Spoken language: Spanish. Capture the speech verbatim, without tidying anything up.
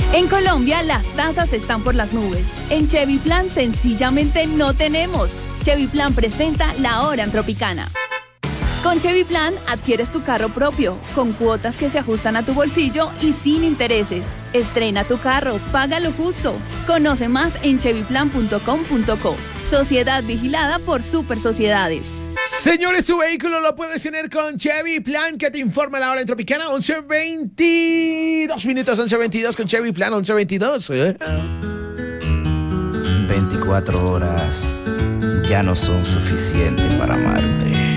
En Colombia, las tasas están por las nubes. En Chevy Plan, sencillamente no tenemos. Chevy Plan presenta La Hora en Tropicana. Con Chevy Plan, adquieres tu carro propio, con cuotas que se ajustan a tu bolsillo y sin intereses. Estrena tu carro, paga lo justo. Conoce más en chevy plan punto com punto co. Sociedad vigilada por Super Sociedades. Señores, su vehículo lo puedes tener con Chevy Plan, que te informa la hora en Tropicana. once veintidós minutos, once veintidós con Chevy Plan, once veintidós. ¿eh? veinticuatro horas ya no son suficientes para amarte.